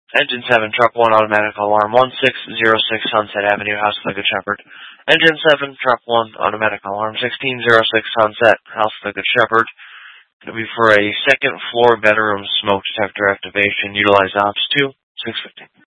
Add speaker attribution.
Speaker 1: Engine 7, Truck 1, automatic alarm, 1606 Sunset Avenue, House of the Good Shepherd. Engine 7, Truck 1, automatic alarm, 1606 Sunset, House of the Good Shepherd. It'll be for a second floor bedroom smoke detector activation. Utilize OPS 2, 650.